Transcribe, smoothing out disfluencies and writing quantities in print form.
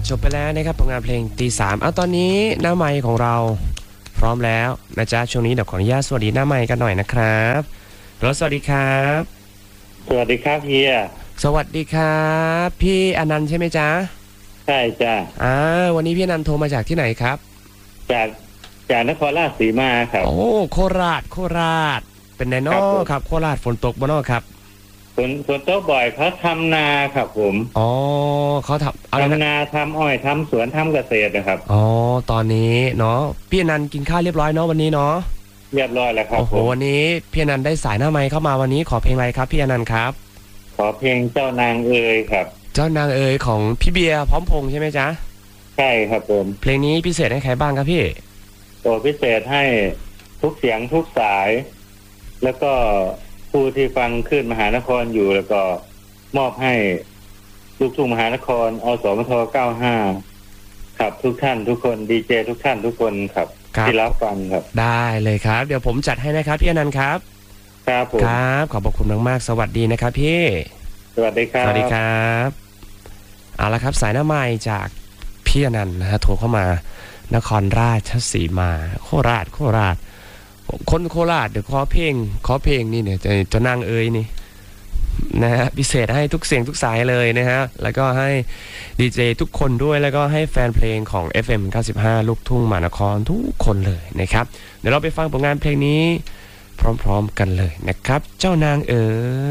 จบไปแล้วนะครับผลงานเพลงตีสามตอนนี้หน้าไมค์ของเราพร้อมแล้วนะจ๊ะช่วงนี้เดี๋ยวขออนุญาตสวัสดีหน้าไมค์กันหน่อยนะครับสวัสดีครับสวัสดีครับเฮียสวัสดีครับพี่อนันต์ใช่ไหมจ๊ะใช่จ้าวันนี้พี่อนันต์โทรมาจากที่ไหนครับจากนครราชสีมาครับโอ้โคราชเป็นไงน้อครับโคราชฝนตกบ่น้อครับฝนตกบ่อยเขาทำนาครับผมเขาทำนาทำอ้อยทำสวนทำเกษตรนะครับตอนนี้เนาะพี่อนันต์กินข้าวเรียบร้อยเนาะวันนี้เนาะเรียบร้อยแล้วครับโอ้โหวันนี้พี่อนันต์ได้สายหน้าไมค์เข้ามาวันนี้ขอเพลงอะไรครับพี่อนันต์ครับขอเพลงเจ้านางเอ๋ยครับเจ้านางเอ๋ยของพี่เบียร์พร้อมพงษ์ใช่ไหมจ๊ะใช่ครับผมเพลงนี้พิเศษให้ใครบ้างครับพี่ตัวพิเศษให้ทุกเสียงทุกสายแล้วก็ผู้ที่ฟังขึ้นมหานครอยู่แล้วก็มอบให้ลูกทุ่งมหานครอสมท95ครับทุกท่านทุกคนดีเจทุกท่านทุกคนครับที่รับฟังครับได้เลยครับเดี๋ยวผมจัดให้นะครับพี่อนันต์ครับครับผมครับขอบคุณมากๆสวัสดีนะครับพี่สวัสดีครับสวัสดีครับเอาละครับสายหน้าไมค์จากพี่อนันต์นะฮะโทรเข้ามานครราชสีมาโคราชคนโคราชเดี๋ยวขอเพลงนี่เนี่ยจะนั่งเอ่ยนี่นะฮะพิเศษให้ทุกเสียงทุกสายเลยนะฮะแล้วก็ให้ดีเจทุกคนด้วยแล้วก็ให้แฟนเพลงของ FM 95ลูกทุ่งมหานครทุกคนเลยนะครับเดี๋ยวเราไปฟังผลงานเพลงนี้พร้อมๆกันเลยนะครับเจ้านางเอ๋ย